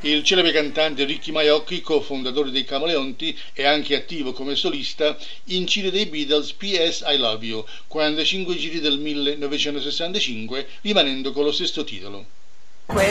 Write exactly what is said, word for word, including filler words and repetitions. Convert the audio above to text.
Il celebre cantante Ricky Maiocchi, cofondatore dei Camaleonti e anche attivo come solista, incide dei Beatles P S I Love You, quarantacinque giri del millenovecentosessantacinque, rimanendo con lo stesso titolo.